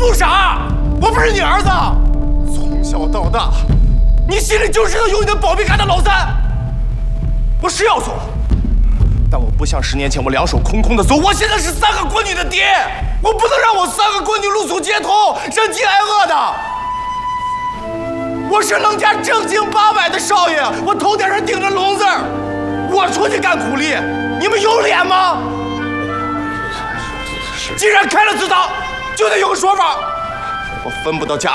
不傻，我不是你儿子。从小到大，你心里就知道有你的宝贝干的老三。我是要走，但我不像10年前我两手空空的走。我现在是3个闺女的爹，我不能让我3个闺女露宿街头、忍饥挨饿的。我是楞家正经八百的少爷，我头顶上顶着龙字儿，我出去干苦力，你们有脸吗？既然开了祠堂，就得有个说法。我分不到家